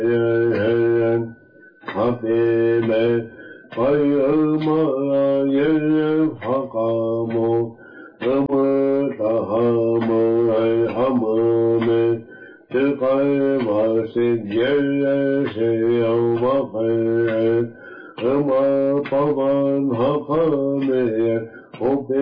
Hafime Ayamaye Hakamo Amatahamay Hamame Tikai Vasidye Sheyavakhe Amapavan Hakame